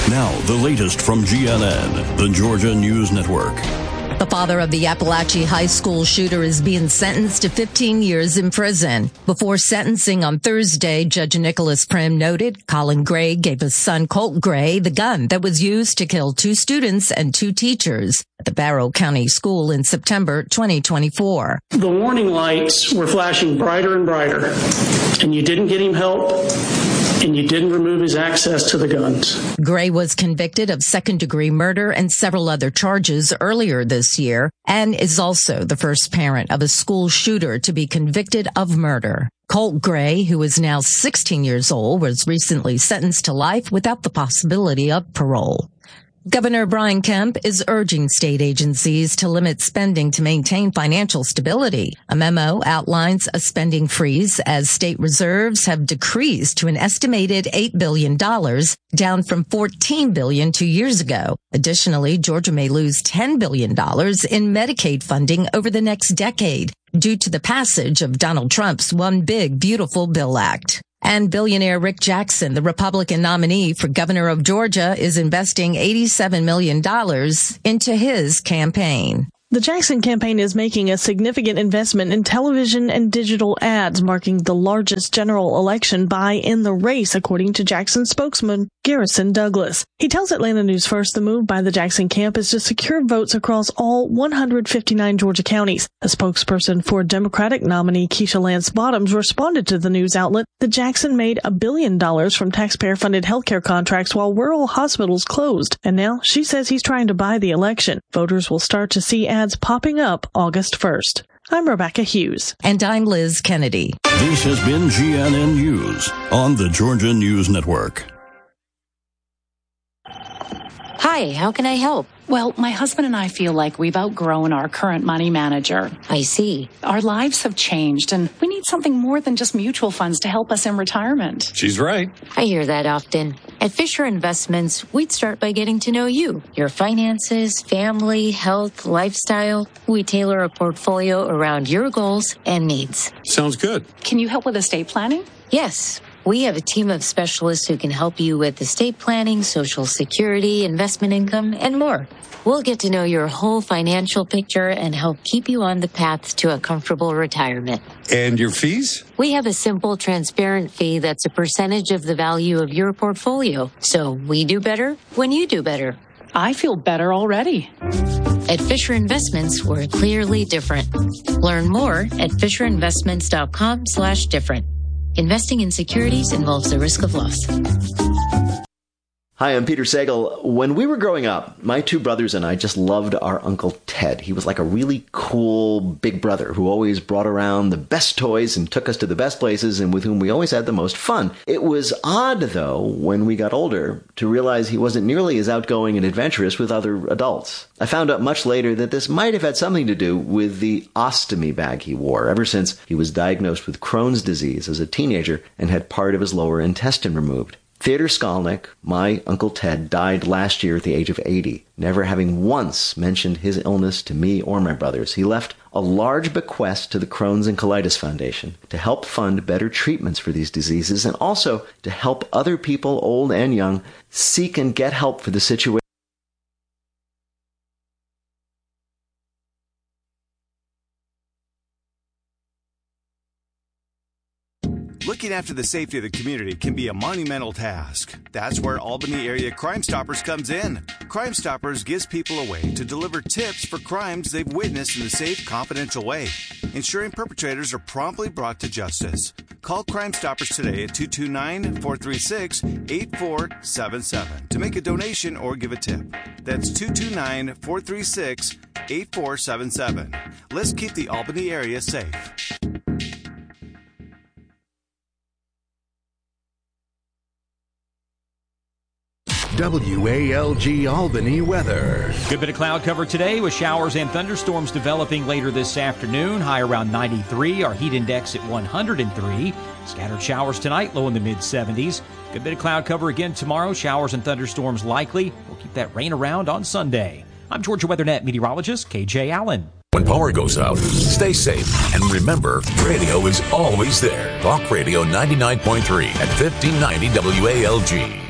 Now, the latest from GNN, the Georgia News Network. The father of the Appalachia High School shooter is being sentenced to 15 years in prison. Before sentencing on Thursday, Judge Nicholas Prim noted Colin Gray gave his son Colt Gray the gun that was used to kill 2 students and 2 teachers at the Barrow County School in September 2024. The warning lights were flashing brighter and brighter, and you didn't get him help, and you didn't remove his access to the guns. Gray was convicted of second-degree murder and several other charges earlier this year, and is also the first parent of a school shooter to be convicted of murder. Colt Gray, who is now 16 years old, was recently sentenced to life without the possibility of parole. Governor Brian Kemp is urging state agencies to limit spending to maintain financial stability. A memo outlines a spending freeze as state reserves have decreased to an estimated $8 billion, down from $14 billion 2 years ago. Additionally, Georgia may lose $10 billion in Medicaid funding over the next decade due to the passage of Donald Trump's One Big Beautiful Bill Act. And billionaire Rick Jackson, the Republican nominee for governor of Georgia, is investing $87 million into his campaign. The Jackson campaign is making a significant investment in television and digital ads, marking the largest general election buy in the race, according to Jackson spokesman Garrison Douglas. He tells Atlanta News First the move by the Jackson camp is to secure votes across all 159 Georgia counties. A spokesperson for Democratic nominee Keisha Lance Bottoms responded to the news outlet that Jackson made $1 billion from taxpayer-funded healthcare contracts while rural hospitals closed. And now she says he's trying to buy the election. Voters will start to see ads popping up August 1st. I'm Rebecca Hughes. And I'm Liz Kennedy. This has been GNN News on the Georgia News Network. Hi, how can I help? Well, my husband and I feel like we've outgrown our current money manager. I see. Our lives have changed, and we need something more than just mutual funds to help us in retirement. She's right. I hear that often. At Fisher Investments, we'd start by getting to know you, your finances, family, health, lifestyle. We tailor a portfolio around your goals and needs. Sounds good. Can you help with estate planning? Yes. We have a team of specialists who can help you with estate planning, Social Security, investment income, and more. We'll get to know your whole financial picture and help keep you on the path to a comfortable retirement. And your fees? We have a simple, transparent fee that's a percentage of the value of your portfolio. So we do better when you do better. I feel better already. At Fisher Investments, we're clearly different. Learn more at FisherInvestments.com/different. Investing in securities involves the risk of loss. Hi, I'm Peter Sagal. When we were growing up, my 2 brothers and I just loved our Uncle Ted. He was like a really cool big brother who always brought around the best toys and took us to the best places and with whom we always had the most fun. It was odd, though, when we got older, to realize he wasn't nearly as outgoing and adventurous with other adults. I found out much later that this might have had something to do with the ostomy bag he wore ever since he was diagnosed with Crohn's disease as a teenager and had part of his lower intestine removed. Theodor Skolnick, my Uncle Ted, died last year at the age of 80, never having once mentioned his illness to me or my brothers. He left a large bequest to the Crohn's and Colitis Foundation to help fund better treatments for these diseases and also to help other people, old and young, seek and get help for the situation. Looking after the safety of the community can be a monumental task. That's where Albany Area Crime Stoppers comes in. Crime Stoppers gives people a way to deliver tips for crimes they've witnessed in a safe, confidential way, ensuring perpetrators are promptly brought to justice. Call Crime Stoppers today at 229-436-8477 to make a donation or give a tip. That's 229-436-8477. Let's keep the Albany area safe. WALG Albany weather. Good bit of cloud cover today with showers and thunderstorms developing later this afternoon. High around 93. Our heat index at 103. Scattered showers tonight, low in the mid-70s. Good bit of cloud cover again tomorrow. Showers and thunderstorms likely. We'll keep that rain around on Sunday. I'm Georgia WeatherNet meteorologist KJ Allen. When power goes out, stay safe. And remember, radio is always there. Talk Radio 99.3 at 1590 WALG.